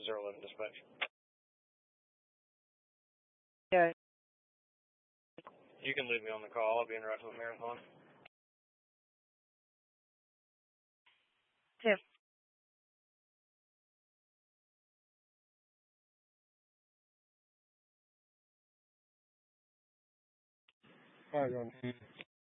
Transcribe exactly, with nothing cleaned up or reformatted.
zero eleven dispatch. Yeah. You can leave me on the call. I'll be in Rifle Marathon. Tim. Hi, Ron.